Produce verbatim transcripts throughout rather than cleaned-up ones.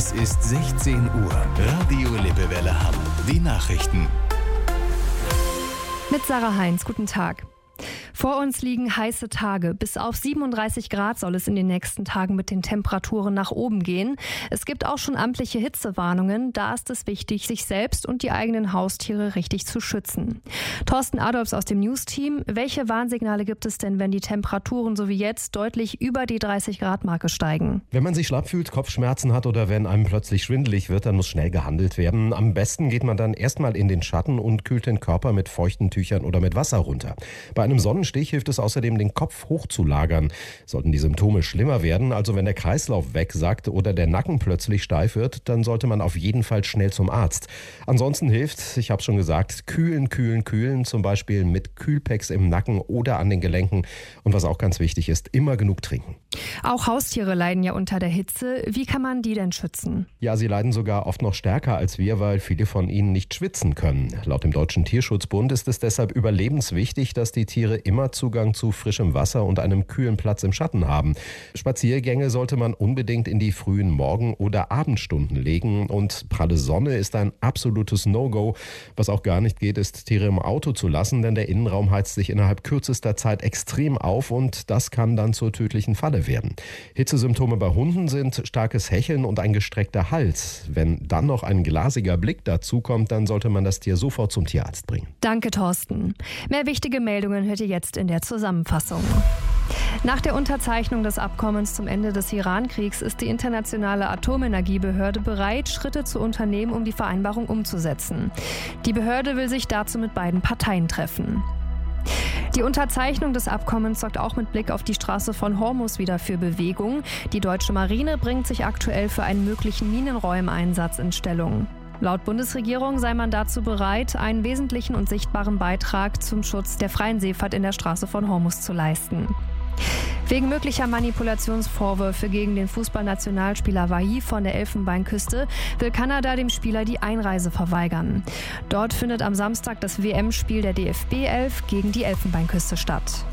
Es ist sechzehn Uhr. Radio Lippewelle Hamm. Die Nachrichten. Mit Sarah Heinz, guten Tag. Vor uns liegen heiße Tage. Bis auf siebenunddreißig Grad soll es in den nächsten Tagen mit den Temperaturen nach oben gehen. Es gibt auch schon amtliche Hitzewarnungen. Da ist es wichtig, sich selbst und die eigenen Haustiere richtig zu schützen. Thorsten Adolfs aus dem News-Team. Welche Warnsignale gibt es denn, wenn die Temperaturen so wie jetzt deutlich über die dreißig Grad Marke steigen? Wenn man sich schlapp fühlt, Kopfschmerzen hat oder wenn einem plötzlich schwindelig wird, dann muss schnell gehandelt werden. Am besten geht man dann erstmal in den Schatten und kühlt den Körper mit feuchten Tüchern oder mit Wasser runter. Bei einem Sonnenstich hilft es außerdem, den Kopf hochzulagern. Sollten die Symptome schlimmer werden, also wenn der Kreislauf wegsackt oder der Nacken plötzlich steif wird, dann sollte man auf jeden Fall schnell zum Arzt. Ansonsten hilft, ich habe schon gesagt, kühlen, kühlen, kühlen, zum Beispiel mit Kühlpacks im Nacken oder an den Gelenken. Und was auch ganz wichtig ist, immer genug trinken. Auch Haustiere leiden ja unter der Hitze. Wie kann man die denn schützen? Ja, sie leiden sogar oft noch stärker als wir, weil viele von ihnen nicht schwitzen können. Laut dem Deutschen Tierschutzbund ist es deshalb überlebenswichtig, dass die Tiere immer Zugang zu frischem Wasser und einem kühlen Platz im Schatten haben. Spaziergänge sollte man unbedingt in die frühen Morgen- oder Abendstunden legen und pralle Sonne ist ein absolutes No-Go. Was auch gar nicht geht, ist, Tiere im Auto zu lassen, denn der Innenraum heizt sich innerhalb kürzester Zeit extrem auf und das kann dann zur tödlichen Falle werden. Hitzesymptome bei Hunden sind starkes Hecheln und ein gestreckter Hals. Wenn dann noch ein glasiger Blick dazukommt, dann sollte man das Tier sofort zum Tierarzt bringen. Danke, Thorsten. Mehr wichtige Meldungen hört ihr jetzt in der Zusammenfassung. Nach der Unterzeichnung des Abkommens zum Ende des Iran-Kriegs ist die Internationale Atomenergiebehörde bereit, Schritte zu unternehmen, um die Vereinbarung umzusetzen. Die Behörde will sich dazu mit beiden Parteien treffen. Die Unterzeichnung des Abkommens sorgt auch mit Blick auf die Straße von Hormuz wieder für Bewegung. Die deutsche Marine bringt sich aktuell für einen möglichen Minenräumeinsatz in Stellung. Laut Bundesregierung sei man dazu bereit, einen wesentlichen und sichtbaren Beitrag zum Schutz der freien Seefahrt in der Straße von Hormuz zu leisten. Wegen möglicher Manipulationsvorwürfe gegen den Fußballnationalspieler Wahi von der Elfenbeinküste will Kanada dem Spieler die Einreise verweigern. Dort findet am Samstag das W M-Spiel der D F B elf gegen die Elfenbeinküste statt.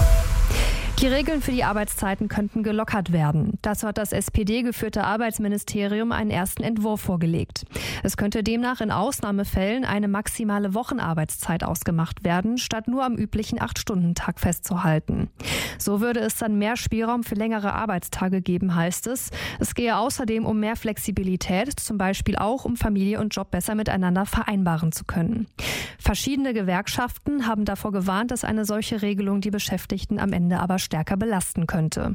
Die Regeln für die Arbeitszeiten könnten gelockert werden. Dazu hat das S P D-geführte Arbeitsministerium einen ersten Entwurf vorgelegt. Es könnte demnach in Ausnahmefällen eine maximale Wochenarbeitszeit ausgemacht werden, statt nur am üblichen acht-Stunden-Tag festzuhalten. So würde es dann mehr Spielraum für längere Arbeitstage geben, heißt es. Es gehe außerdem um mehr Flexibilität, zum Beispiel auch um Familie und Job besser miteinander vereinbaren zu können. Verschiedene Gewerkschaften haben davor gewarnt, dass eine solche Regelung die Beschäftigten am Ende aber stärker belasten könnte.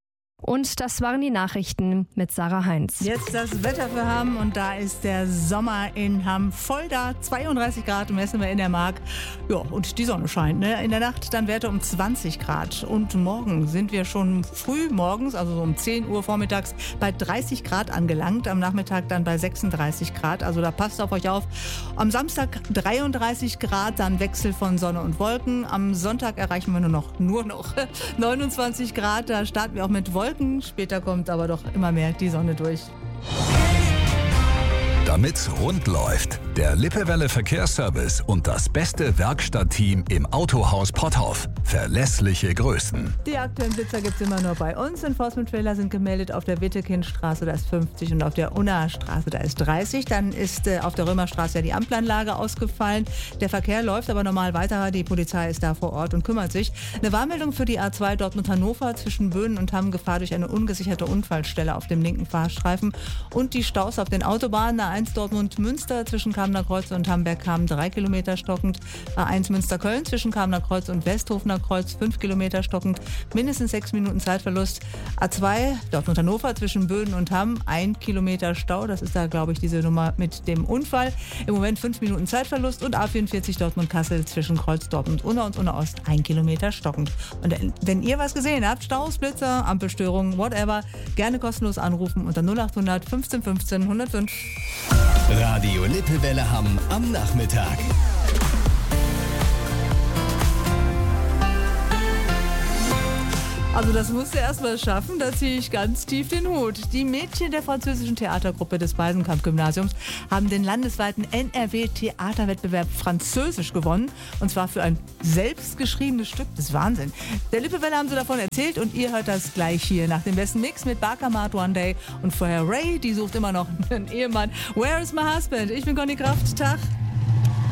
Und das waren die Nachrichten mit Sarah Heinz. Jetzt das Wetter für Hamm und da ist der Sommer in Hamm voll da. zweiunddreißig Grad messen wir in der Mark. Ja, und die Sonne scheint. Ne? In der Nacht dann Werte um zwanzig Grad. Und morgen sind wir schon früh morgens, also so um zehn Uhr vormittags, bei dreißig Grad angelangt. Am Nachmittag dann bei sechsunddreißig Grad. Also da passt auf euch auf. Am Samstag dreiunddreißig Grad, dann Wechsel von Sonne und Wolken. Am Sonntag erreichen wir nur noch, nur noch neunundzwanzig Grad. Da starten wir auch mit Wolken. Später kommt aber doch immer mehr die Sonne durch. Damit's rund läuft, der Lippewelle Verkehrsservice und das beste Werkstattteam im Autohaus Potthoff. Verlässliche Größen. Die aktuellen Blitzer gibt es immer nur bei uns. Enforcement-Trailer sind gemeldet auf der Wittekindstraße, da ist fünfzig und auf der Unna-Straße, da ist dreißig. Dann ist äh, auf der Römerstraße ja die Ampelanlage ausgefallen. Der Verkehr läuft aber normal weiter. Die Polizei ist da vor Ort und kümmert sich. Eine Warnmeldung für die A zwei Dortmund-Hannover zwischen Böhnen und Hamm. Gefahr durch eine ungesicherte Unfallstelle auf dem linken Fahrstreifen. Und die Staus auf den Autobahnen. A eins Dortmund-Münster zwischen Kamener Kreuz und Hamberg-Kamen drei Kilometer stockend. A eins Münster-Köln zwischen Kamener Kreuz und Westhofener Kreuz fünf Kilometer stockend. Mindestens sechs Minuten Zeitverlust. A zwei Dortmund-Hannover zwischen Böden und Hamm ein Kilometer Stau. Das ist da, glaube ich, diese Nummer mit dem Unfall. Im Moment fünf Minuten Zeitverlust. Und A vierundvierzig Dortmund-Kassel zwischen Kreuz Dortmund-Unna und Unna-Ost ein Kilometer stockend. Und wenn ihr was gesehen habt, Staus, Blitzer, Ampelstörungen, whatever, gerne kostenlos anrufen unter null achthundert fünfzehn fünfzehn hundertfünf. Radio Lippewelle Hamm am Nachmittag. Also das musste erst mal schaffen, da ziehe ich ganz tief den Hut. Die Mädchen der französischen Theatergruppe des Beisenkamp-Gymnasiums haben den landesweiten N R W-Theaterwettbewerb Französisch gewonnen. Und zwar für ein selbstgeschriebenes Stück. Das ist Wahnsinn. Der Lippewelle haben sie davon erzählt und ihr hört das gleich hier nach dem besten Mix mit Barkamat One Day. Und vorher Ray, die sucht immer noch einen Ehemann. Where is my husband? Ich bin Conny Kraft. Tag.